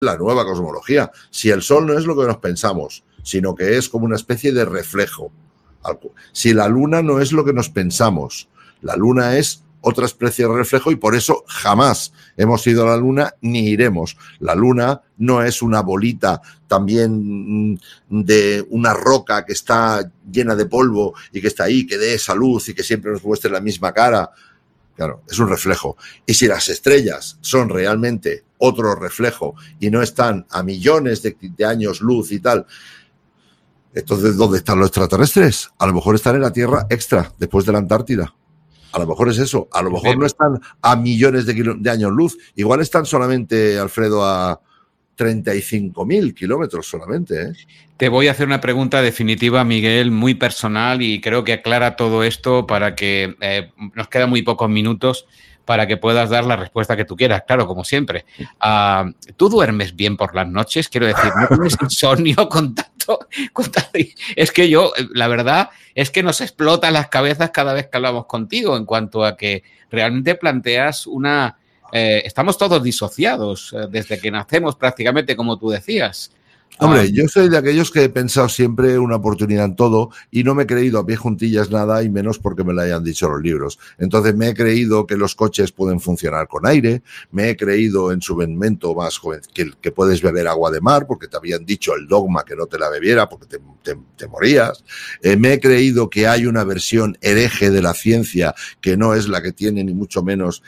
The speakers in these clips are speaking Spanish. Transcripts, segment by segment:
la nueva cosmología. Si el Sol no es lo que nos pensamos, sino que es como una especie de reflejo. Si la Luna no es lo que nos pensamos, la Luna es otra especie de reflejo y por eso jamás hemos ido a la Luna ni iremos. La Luna no es una bolita también de una roca que está llena de polvo y que está ahí, que dé esa luz y que siempre nos muestre la misma cara. Claro, es un reflejo. Y si las estrellas son realmente otro reflejo y no están a millones de años luz y tal, entonces, ¿dónde están los extraterrestres? A lo mejor están en la Tierra extra, después de la Antártida. A lo mejor es eso. A lo mejor no están a millones de años luz. Igual están solamente, Alfredo, a 35.000 kilómetros solamente, ¿eh? Te voy a hacer una pregunta definitiva, Miguel, muy personal, y creo que aclara todo esto para que nos quedan muy pocos minutos para que puedas dar la respuesta que tú quieras, claro, como siempre. ¿Tú duermes bien por las noches? Quiero decir, ¿no tienes insomnio con tanto? Es que yo, la verdad, es que nos explotan las cabezas cada vez que hablamos contigo en cuanto a que realmente planteas una... estamos todos disociados desde que nacemos prácticamente, como tú decías. Hombre, yo soy de aquellos que he pensado siempre una oportunidad en todo y no me he creído a pie juntillas nada y menos porque me lo hayan dicho los libros. Entonces me he creído que los coches pueden funcionar con aire, me he creído en su momento más joven que puedes beber agua de mar porque te habían dicho el dogma que no te la bebiera porque te morías. Me he creído que hay una versión hereje de la ciencia que no es la que tiene ni mucho menos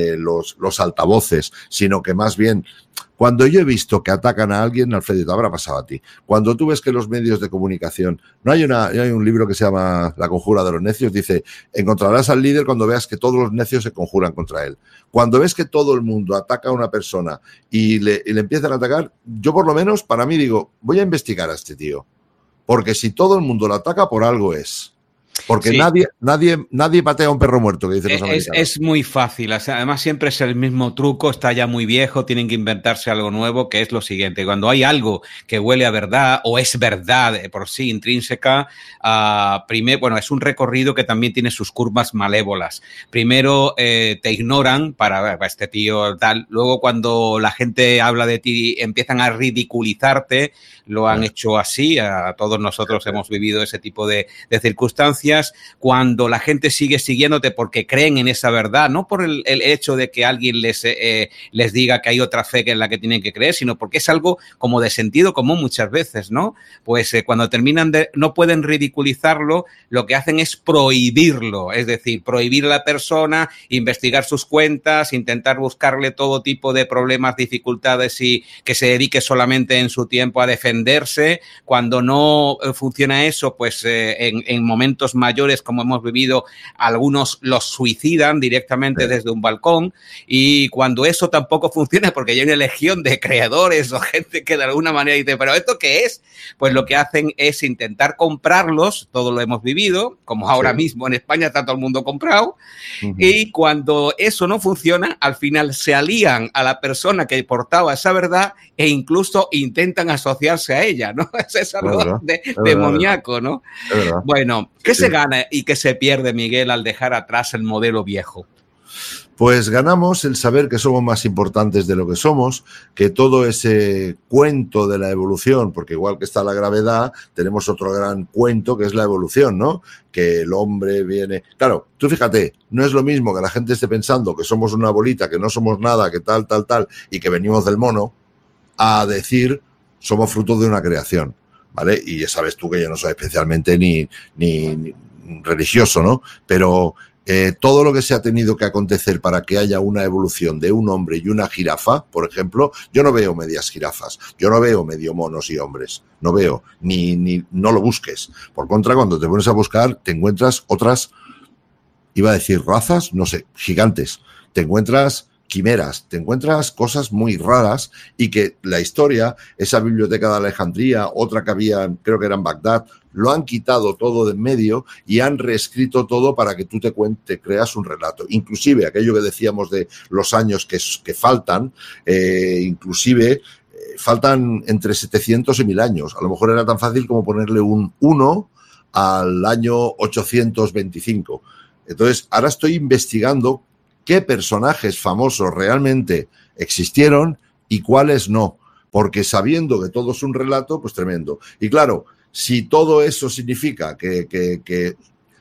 los altavoces, sino que más bien... Cuando yo he visto que atacan a alguien, Alfredo, te habrá pasado a ti. Cuando tú ves que los medios de comunicación... hay un libro que se llama La conjura de los necios, dice, encontrarás al líder cuando veas que todos los necios se conjuran contra él. Cuando ves que todo el mundo ataca a una persona y le empiezan a atacar, yo por lo menos, para mí digo, voy a investigar a este tío. Porque si todo el mundo lo ataca, por algo es. Porque sí. nadie patea a un perro muerto, que dicen los americanos. Es muy fácil. Además, siempre es el mismo truco. Está ya muy viejo. Tienen que inventarse algo nuevo, que es lo siguiente. Cuando hay algo que huele a verdad o es verdad por sí intrínseca, primero, es un recorrido que también tiene sus curvas malévolas. Primero te ignoran para este tío tal. Luego, cuando la gente habla de ti, empiezan a ridiculizarte. Lo han hecho así. A todos nosotros hemos vivido ese tipo de circunstancias. Cuando la gente sigue siguiéndote porque creen en esa verdad, no por el hecho de que alguien les diga que hay otra fe que en la que tienen que creer, sino porque es algo como de sentido común muchas veces, ¿no? Pues cuando terminan no pueden ridiculizarlo, lo que hacen es prohibirlo, es decir, prohibir a la persona, investigar sus cuentas, intentar buscarle todo tipo de problemas, dificultades y que se dedique solamente en su tiempo a defenderse. Cuando no funciona eso, pues en momentos mayores, como hemos vivido, algunos los suicidan directamente desde un balcón, y cuando eso tampoco funciona, porque hay una legión de creadores o gente que de alguna manera dice, ¿pero esto qué es? Pues lo que hacen es intentar comprarlos, todo lo hemos vivido, como ahora mismo en España está todo el mundo comprado, y cuando eso no funciona, al final se alían a la persona que portaba esa verdad e incluso intentan asociarse a ella, ¿no? Es algo demoníaco, ¿no? Bueno, ¿qué se gana y qué se pierde, Miguel, al dejar atrás el modelo viejo? Pues ganamos el saber que somos más importantes de lo que somos, que todo ese cuento de la evolución, porque igual que está la gravedad, tenemos otro gran cuento que es la evolución, ¿no? Que el hombre viene... Claro, tú fíjate, no es lo mismo que la gente esté pensando que somos una bolita, que no somos nada, que tal, y que venimos del mono, a decir somos fruto de una creación, ¿vale? Y ya sabes tú que yo no soy especialmente ni religioso, ¿no? Pero todo lo que se ha tenido que acontecer para que haya una evolución de un hombre y una jirafa, por ejemplo, yo no veo medias jirafas, yo no veo medio monos y hombres, no veo, no lo busques. Por contra, cuando te pones a buscar, te encuentras otras, iba a decir razas, no sé, gigantes, te encuentras quimeras, te encuentras cosas muy raras y que la historia, esa biblioteca de Alejandría, otra que había, creo que era en Bagdad, lo han quitado todo de en medio y han reescrito todo para que tú te creas un relato. Inclusive aquello que decíamos de los años que faltan, faltan entre 700 y 1000 años. A lo mejor era tan fácil como ponerle un 1 al año 825. Entonces, ahora estoy investigando qué personajes famosos realmente existieron y cuáles no, porque sabiendo que todo es un relato, pues tremendo. Y claro, si todo eso significa que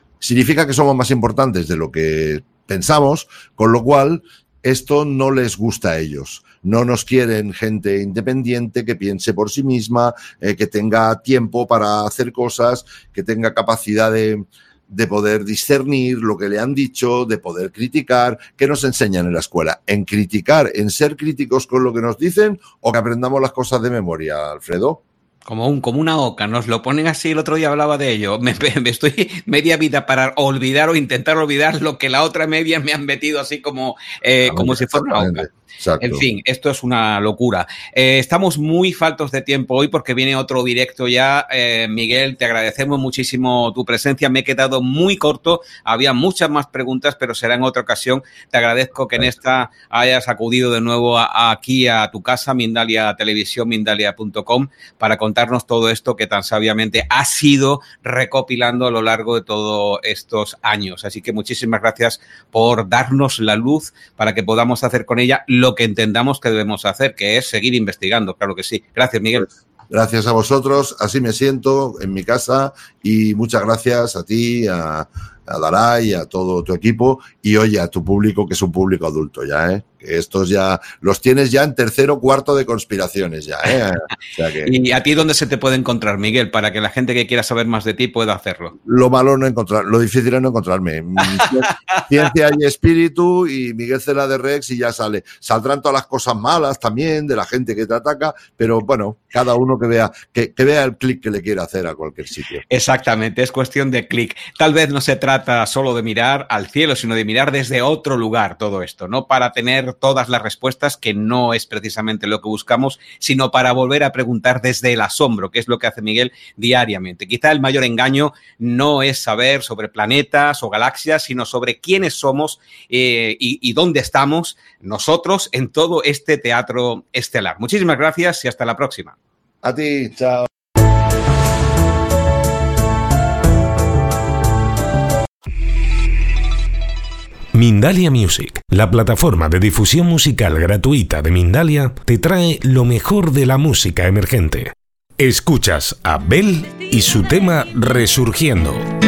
somos más importantes de lo que pensamos, con lo cual esto no les gusta a ellos. No nos quieren gente independiente que piense por sí misma, que tenga tiempo para hacer cosas, que tenga capacidad de poder discernir lo que le han dicho, de poder criticar. ¿Qué nos enseñan en la escuela? ¿En criticar, en ser críticos con lo que nos dicen o que aprendamos las cosas de memoria, Alfredo? Como una oca, nos lo ponen así, el otro día hablaba de ello. Me estoy media vida para olvidar o intentar olvidar lo que la otra media me han metido así como si fuera una oca. Exacto. En fin, esto es una locura. Estamos muy faltos de tiempo hoy porque viene otro directo ya. Miguel, te agradecemos muchísimo tu presencia. Me he quedado muy corto. Había muchas más preguntas, pero será en otra ocasión. Te agradezco que en esta hayas acudido de nuevo aquí a tu casa, Mindalia Televisión, mindalia.com, para contarnos todo esto que tan sabiamente has ido recopilando a lo largo de todos estos años. Así que muchísimas gracias por darnos la luz para que podamos hacer con ella lo que entendamos que debemos hacer, que es seguir investigando, claro que sí. Gracias, Miguel. Gracias a vosotros, así me siento en mi casa y muchas gracias a ti, a Daray, a todo tu equipo y oye, a tu público, que es un público adulto ya, que estos ya los tienes ya en tercero, cuarto de conspiraciones ya, O sea que... ¿Y a ti dónde se te puede encontrar, Miguel, para que la gente que quiera saber más de ti pueda hacerlo? Lo malo no encontrar, lo difícil es no encontrarme. Ciencia y Espíritu y Miguel Cela de Rex y ya sale. Saldrán todas las cosas malas también de la gente que te ataca, pero bueno, cada uno que vea el clic que le quiera hacer a cualquier sitio. Exactamente, es cuestión de clic. Tal vez no se trata solo de mirar al cielo, sino de mirar desde otro lugar todo esto, no para tener todas las respuestas, que no es precisamente lo que buscamos, sino para volver a preguntar desde el asombro, que es lo que hace Miguel diariamente. Quizá el mayor engaño no es saber sobre planetas o galaxias, sino sobre quiénes somos y dónde estamos nosotros en todo este teatro estelar. Muchísimas gracias y hasta la próxima. A ti, chao. Mindalia Music, la plataforma de difusión musical gratuita de Mindalia, te trae lo mejor de la música emergente. Escuchas a Bel y su tema Resurgiendo.